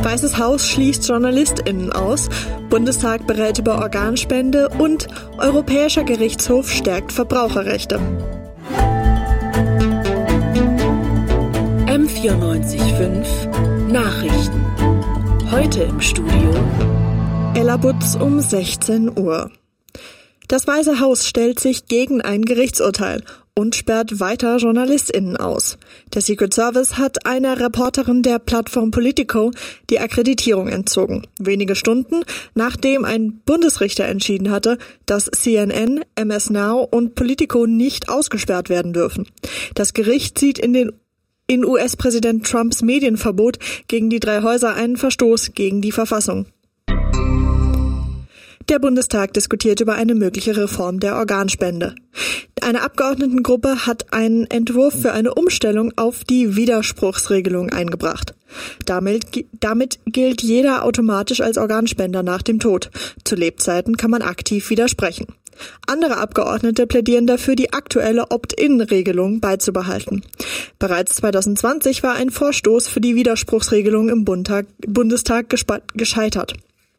Weißes Haus schließt JournalistInnen aus, Bundestag berät über Organspende und Europäischer Gerichtshof stärkt Verbraucherrechte. M94.5 Nachrichten. Heute im Studio Ella Butz um 16 Uhr. Das Weiße Haus stellt sich gegen ein Gerichtsurteil und sperrt weiter JournalistInnen aus. Der Secret Service hat einer Reporterin der Plattform Politico die Akkreditierung entzogen. Wenige Stunden, nachdem ein Bundesrichter entschieden hatte, dass CNN, MS Now und Politico nicht ausgesperrt werden dürfen. Das Gericht sieht in US-Präsident Trumps Medienverbot gegen die drei Häuser einen Verstoß gegen die Verfassung. Der Bundestag diskutiert über eine mögliche Reform der Organspende. Eine Abgeordnetengruppe hat einen Entwurf für eine Umstellung auf die Widerspruchsregelung eingebracht. Damit gilt jeder automatisch als Organspender nach dem Tod. Zu Lebzeiten kann man aktiv widersprechen. Andere Abgeordnete plädieren dafür, die aktuelle Opt-in-Regelung beizubehalten. Bereits 2020 war ein Vorstoß für die Widerspruchsregelung im Bundestag gescheitert.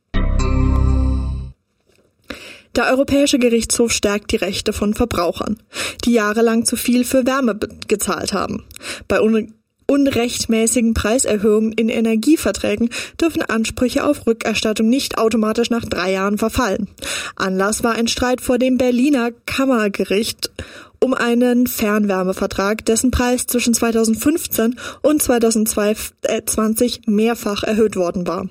Der Europäische Gerichtshof stärkt die Rechte von Verbrauchern, die jahrelang zu viel für Wärme gezahlt haben. Bei unrechtmäßigen Preiserhöhungen in Energieverträgen dürfen Ansprüche auf Rückerstattung nicht automatisch nach 3 Jahren verfallen. Anlass war ein Streit vor dem Berliner Kammergericht um einen Fernwärmevertrag, dessen Preis zwischen 2015 und 2020 mehrfach erhöht worden war.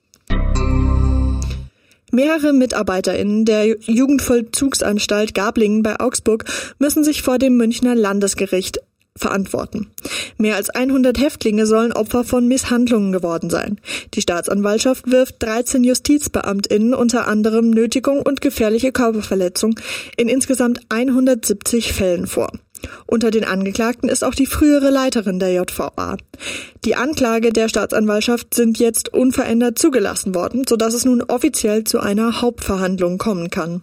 Mehrere MitarbeiterInnen der Jugendvollzugsanstalt Gablingen bei Augsburg müssen sich vor dem Münchner Landesgericht verantworten. Mehr als 100 Häftlinge sollen Opfer von Misshandlungen geworden sein. Die Staatsanwaltschaft wirft 13 JustizbeamtInnen unter anderem Nötigung und gefährliche Körperverletzung in insgesamt 170 Fällen vor. Unter den Angeklagten ist auch die frühere Leiterin der JVA. Die Anklage der Staatsanwaltschaft sind jetzt unverändert zugelassen worden, sodass es nun offiziell zu einer Hauptverhandlung kommen kann.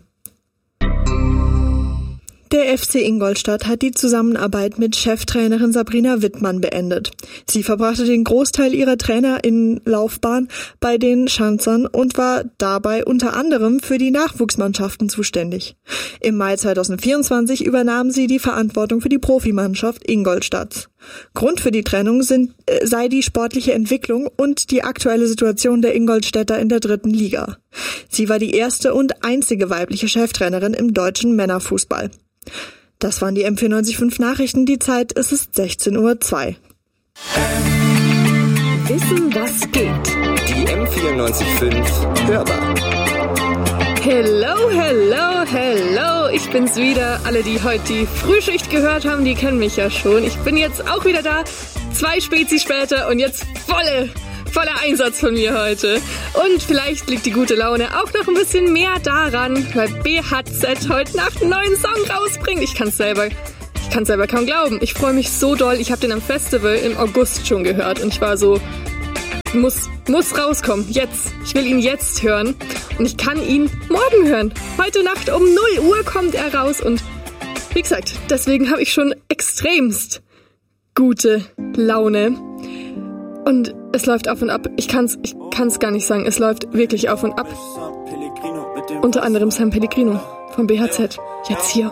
Der FC Ingolstadt hat die Zusammenarbeit mit Cheftrainerin Sabrina Wittmann beendet. Sie verbrachte den Großteil ihrer Trainerinnenlaufbahn bei den Schanzern und war dabei unter anderem für die Nachwuchsmannschaften zuständig. Im Mai 2024 übernahm sie die Verantwortung für die Profimannschaft Ingolstadts. Grund für die Trennung sei die sportliche Entwicklung und die aktuelle Situation der Ingolstädter in der 3. Liga. Sie war die erste und einzige weibliche Cheftrainerin im deutschen Männerfußball. Das waren die M94.5 Nachrichten. Die Zeit ist es 16:02 Uhr. Wissen, was geht. Die M94.5 Hörbar. Hello, hello, hello. Ich bin's wieder. Alle, die heute die Frühschicht gehört haben, die kennen mich ja schon. Ich bin jetzt auch wieder da. 2 Spezi später und jetzt voller Einsatz von mir heute. Und vielleicht liegt die gute Laune auch noch ein bisschen mehr daran, weil BHZ heute Nacht einen neuen Song rausbringt. Ich kann's selber kaum glauben. Ich freue mich so doll. Ich habe den am Festival im August schon gehört und ich war so, muss rauskommen. Jetzt. Ich will ihn jetzt hören und ich kann ihn morgen hören. Heute Nacht um 0 Uhr kommt er raus und wie gesagt, deswegen habe ich schon extremst gute Laune. Und es läuft auf und ab. Ich kann's gar nicht sagen. Es läuft wirklich auf und ab. Unter anderem San Pellegrino vom BHZ. Jetzt hier.